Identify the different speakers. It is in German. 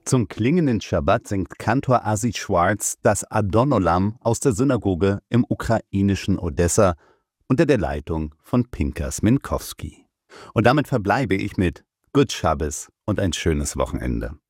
Speaker 1: Zum klingenden Schabbat singt Kantor Asi Schwarz das Adonolam aus der Synagoge im ukrainischen Odessa unter der Leitung von Pinkas Minkowski. Und damit verbleibe ich mit Good Shabbos und ein schönes Wochenende.